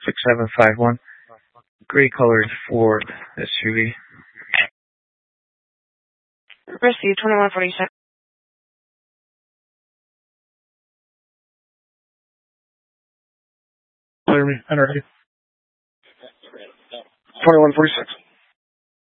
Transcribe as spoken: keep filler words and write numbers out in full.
six seven five one. Gray colored Ford S U V. Received twenty-one forty-six. Clear me. Enter. twenty-one forty-six.